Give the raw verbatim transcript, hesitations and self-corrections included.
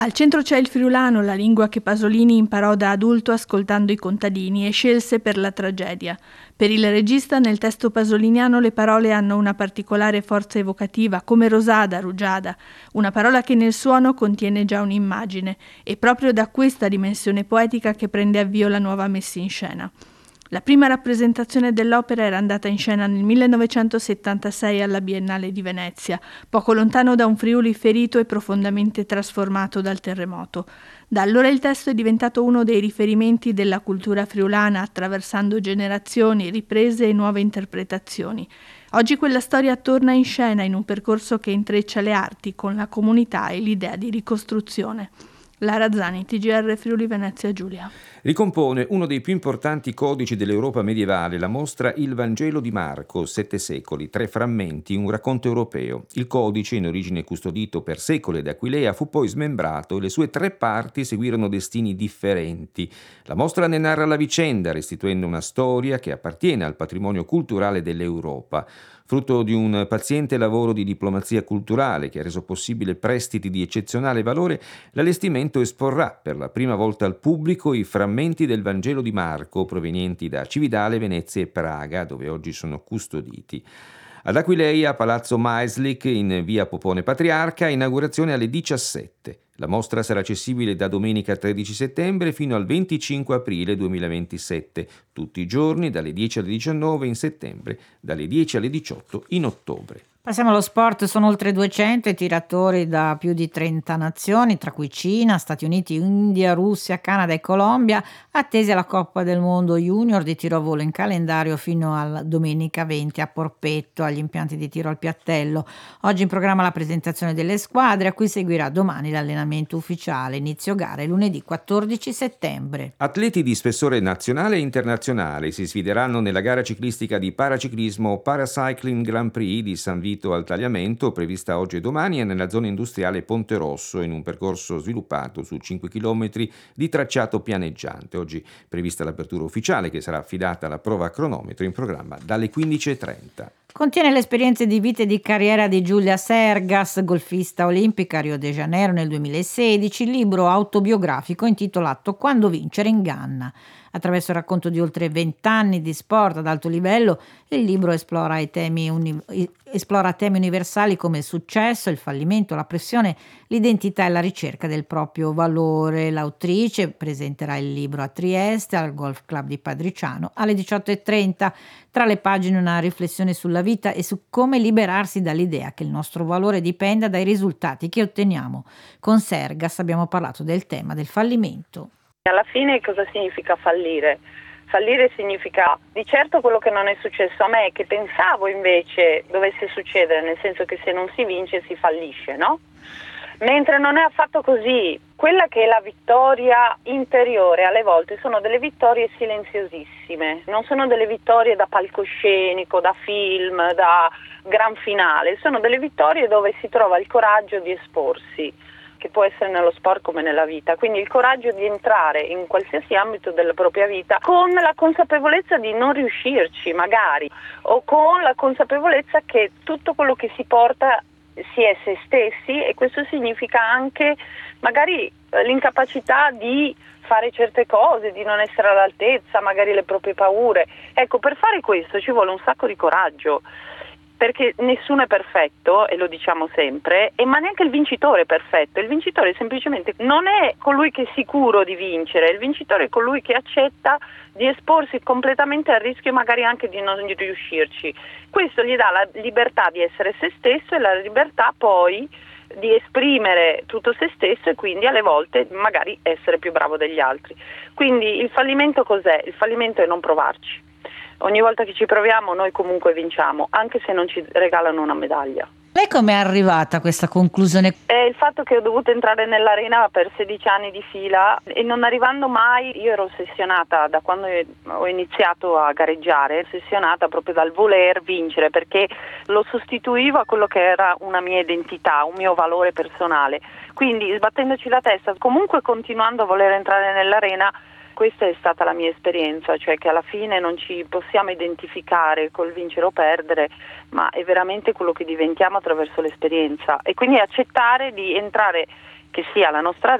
Al centro c'è il friulano, la lingua che Pasolini imparò da adulto ascoltando i contadini e scelse per la tragedia. Per il regista nel testo pasoliniano le parole hanno una particolare forza evocativa, come rosada, rugiada, una parola che nel suono contiene già un'immagine, e proprio da questa dimensione poetica che prende avvio la nuova messa in scena. La prima rappresentazione dell'opera era andata in scena nel millenovecentosettantasei alla Biennale di Venezia, poco lontano da un Friuli ferito e profondamente trasformato dal terremoto. Da allora il testo è diventato uno dei riferimenti della cultura friulana, attraversando generazioni, riprese e nuove interpretazioni. Oggi quella storia torna in scena in un percorso che intreccia le arti con la comunità e l'idea di ricostruzione. Lara Zani, T G R Friuli Venezia Giulia. Ricompone uno dei più importanti codici dell'Europa medievale, la mostra Il Vangelo di Marco, sette secoli, tre frammenti, un racconto europeo. Il codice, in origine custodito per secoli da Aquilea, fu poi smembrato e le sue tre parti seguirono destini differenti. La mostra ne narra la vicenda, restituendo una storia che appartiene al patrimonio culturale dell'Europa. Frutto di un paziente lavoro di diplomazia culturale che ha reso possibile prestiti di eccezionale valore, l'allestimento esporrà per la prima volta al pubblico i frammenti del Vangelo di Marco provenienti da Cividale, Venezia e Praga, dove oggi sono custoditi. Ad Aquileia, Palazzo Maeslik, in via Popone Patriarca, inaugurazione alle diciassette. La mostra sarà accessibile da domenica tredici settembre fino al venticinque aprile duemilaventisette, tutti i giorni dalle dieci alle diciannove in settembre, dalle dieci alle diciotto in ottobre. Passiamo allo sport, sono oltre duecento i tiratori da più di trenta nazioni, tra cui Cina, Stati Uniti, India, Russia, Canada e Colombia, attesi alla Coppa del Mondo Junior di tiro a volo in calendario fino alla domenica venti a Porpetto, agli impianti di tiro al piattello. Oggi in programma la presentazione delle squadre, a cui seguirà domani l'allenamento ufficiale, inizio gare lunedì quattordici settembre. Atleti di spessore nazionale e internazionale si sfideranno nella gara ciclistica di paraciclismo Paracycling Grand Prix di San Vito al Tagliamento, prevista oggi e domani, è nella zona industriale Ponte Rosso, in un percorso sviluppato su cinque chilometri di tracciato pianeggiante. Oggi prevista l'apertura ufficiale, che sarà affidata alla prova a cronometro, in programma dalle quindici e trenta. Contiene le esperienze di vita e di carriera di Giulia Sergas, golfista olimpica a Rio de Janeiro nel duemilasedici, libro autobiografico intitolato Quando vincere inganna. Attraverso il racconto di oltre vent'anni di sport ad alto livello, il libro esplora, i temi uni- esplora temi universali come il successo, il fallimento, la pressione, l'identità e la ricerca del proprio valore. L'autrice presenterà il libro a Trieste, al Golf Club di Padriciano, alle diciotto e trenta. Tra le pagine una riflessione sulla vita e su come liberarsi dall'idea che il nostro valore dipenda dai risultati che otteniamo. Con Sergas abbiamo parlato del tema del fallimento. Alla fine cosa significa fallire? Fallire significa di certo quello che non è successo a me, che pensavo invece dovesse succedere, nel senso che se non si vince si fallisce, no? Mentre non è affatto così. Quella che è la vittoria interiore alle volte sono delle vittorie silenziosissime, non sono delle vittorie da palcoscenico, da film, da gran finale, sono delle vittorie dove si trova il coraggio di esporsi, che può essere nello sport come nella vita, quindi il coraggio di entrare in qualsiasi ambito della propria vita con la consapevolezza di non riuscirci magari, o con la consapevolezza che tutto quello che si porta si è se stessi, e questo significa anche magari l'incapacità di fare certe cose, di non essere all'altezza, magari le proprie paure. Ecco, per fare questo ci vuole un sacco di coraggio, perché nessuno è perfetto, e lo diciamo sempre, e ma neanche il vincitore è perfetto. Il vincitore semplicemente non è colui che è sicuro di vincere, il vincitore è colui che accetta di esporsi completamente al rischio magari anche di non riuscirci. Questo gli dà la libertà di essere se stesso e la libertà poi di esprimere tutto se stesso, e quindi alle volte magari essere più bravo degli altri. Quindi il fallimento cos'è? Il fallimento è non provarci. Ogni volta che ci proviamo noi comunque vinciamo, anche se non ci regalano una medaglia. Lei come è arrivata a questa conclusione? È il fatto che ho dovuto entrare nell'arena per sedici anni di fila, e non arrivando mai, io ero ossessionata da quando ho iniziato a gareggiare, ossessionata proprio dal voler vincere, perché lo sostituivo a quello che era una mia identità, un mio valore personale. Quindi sbattendoci la testa, comunque continuando a voler entrare nell'arena, questa è stata la mia esperienza, cioè che alla fine non ci possiamo identificare col vincere o perdere, ma è veramente quello che diventiamo attraverso l'esperienza, e quindi accettare di entrare che sia la nostra